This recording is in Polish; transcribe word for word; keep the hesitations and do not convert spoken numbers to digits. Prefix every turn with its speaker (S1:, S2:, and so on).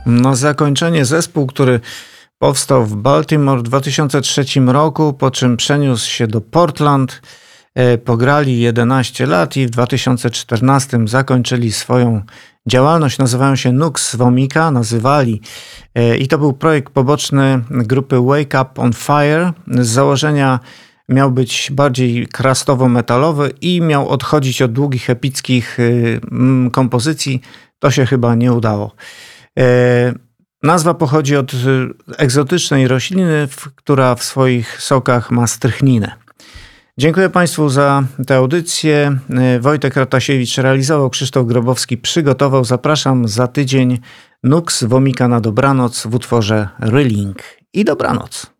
S1: Na zakończenie zespół, który powstał w Baltimore w dwa tysiące trzecim roku, po czym przeniósł się do Portland. Pograli jedenaście lat i w dwa tysiące czternastym zakończyli swoją działalność. Nazywają się Nux Vomica, nazywali. I to był projekt poboczny grupy Wake Up on Fire. Z założenia miał być bardziej krastowo-metalowy i miał odchodzić od długich, epickich kompozycji. To się chyba nie udało. Nazwa pochodzi od egzotycznej rośliny, która w swoich sokach ma strychninę. Dziękuję Państwu za tę audycję. Wojtek Ratasiewicz realizował, Krzysztof Grobowski przygotował. Zapraszam za tydzień. Nux Vomica na dobranoc w utworze Reeling. I dobranoc.